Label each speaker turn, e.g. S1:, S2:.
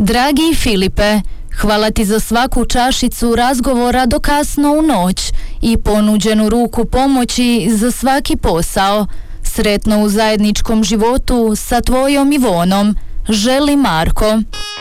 S1: Dragi Filipe, hvala ti za svaku čašicu razgovora do kasno u noć i ponuđenu ruku pomoći za svaki posao. Sretno u zajedničkom životu sa tvojom Ivonom. Želi Marko.